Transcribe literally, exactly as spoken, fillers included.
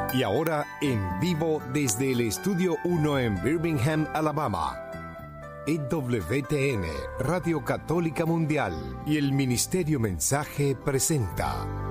Y ahora en vivo desde el Estudio uno en Birmingham, Alabama, E W T N, Radio Católica Mundial y el Ministerio Mensaje presenta